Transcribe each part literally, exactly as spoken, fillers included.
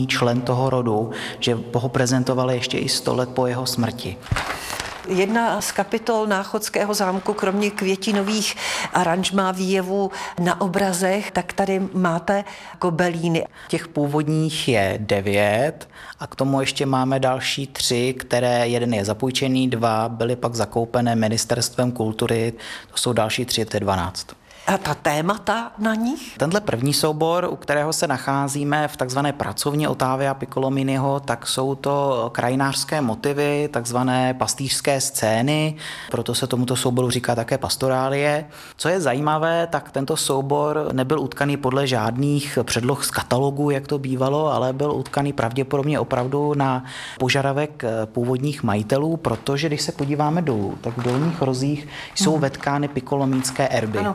člen toho rodu, že ho prezentovali ještě i sto let po jeho smrti. Jedna z kapitol Náchodského zámku, kromě květinových aranžmá výjevů na obrazech, tak tady máte gobelíny. Těch původních je devět a k tomu ještě máme další tři, které jeden je zapůjčený, dva byly pak zakoupené ministerstvem kultury, to jsou další tři, to je dvanáct. A ta témata na nich? Tenhle první soubor, u kterého se nacházíme v takzvané pracovně Ottavia Piccolominiho, tak jsou to krajinářské motivy, takzvané pastýřské scény, proto se tomuto souboru říká také pastorálie. Co je zajímavé, tak tento soubor nebyl utkaný podle žádných předloh z katalogu, jak to bývalo, ale byl utkaný pravděpodobně opravdu na požadavek původních majitelů, protože když se podíváme dolů, tak v dolních rozích jsou hmm. vetkány piccolomínské erby. Ano.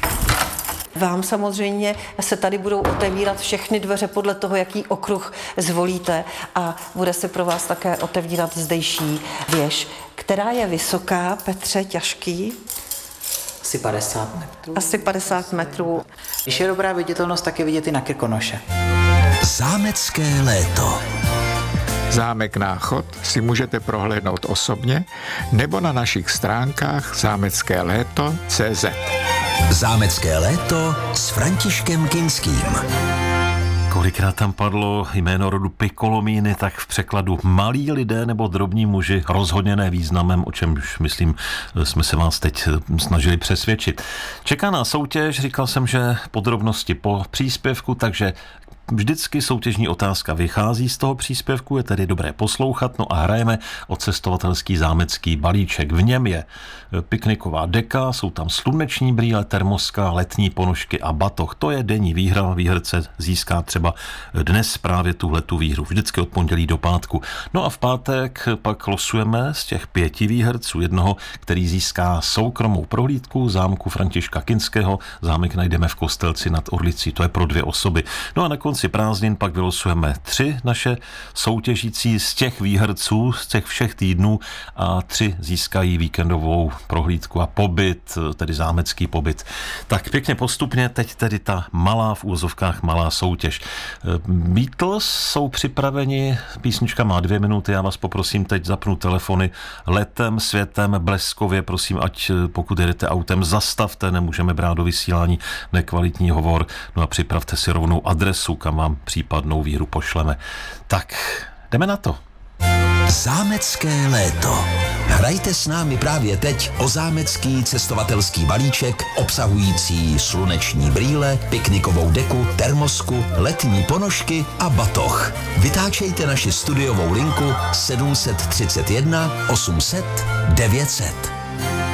Vám samozřejmě se tady budou otevírat všechny dveře podle toho, jaký okruh zvolíte a bude se pro vás také otevírat zdejší věž, která je vysoká, Petře, těžký. Asi padesát metrů. Asi padesát metrů. Když je dobrá viditelnost, tak je vidět i na Krkonoše. Zámecké léto. Zámek Náchod si můžete prohlédnout osobně nebo na našich stránkách zámecké léto tečka cé zet. Zámecké léto s Františkem Kinským. Kolikrát tam padlo jméno rodu Piccolomini, tak v překladu malí lidé nebo drobní muži, rozhodně ne významem, o čemž, myslím, jsme se vás teď snažili přesvědčit. Čeká nás soutěž, říkal jsem, že podrobnosti po příspěvku, takže vždycky soutěžní otázka vychází z toho příspěvku, je tedy dobré poslouchat, no a hrajeme o cestovatelský zámecký balíček. V něm je pikniková deka, jsou tam sluneční brýle, termoska, letní ponožky a batoh. To je denní výhra, výherce získá třeba dnes právě tuhletu výhru, vždycky od pondělí do pátku. No a v pátek pak losujeme z těch pěti výherců jednoho, který získá soukromou prohlídku zámku Františka Kinského. Zámek najdeme v Kostelci nad Orlicí, to je pro dvě osoby. No a na konci prázdnin pak vylosujeme tři naše soutěžící z těch výherců, z těch všech týdnů a tři získají víkendovou prohlídku a pobyt, tedy zámecký pobyt. Tak pěkně postupně, teď tedy ta malá, v úvozovkách malá soutěž. Beatles jsou připraveni, písnička má dvě minuty, já vás poprosím, teď zapnu telefony letem, světem, bleskově, prosím, ať pokud jedete autem, zastavte, nemůžeme brát do vysílání nekvalitní hovor, no a připravte si rovnou adresu, kam vám případnou výhru pošleme. Tak, jdeme na to. Zámecké léto. Hrajte s námi právě teď o zámecký cestovatelský balíček obsahující sluneční brýle, piknikovou deku, termosku, letní ponožky a batoh. Vytáčejte naši studiovou linku sedm set třicet jedna osm set devět set.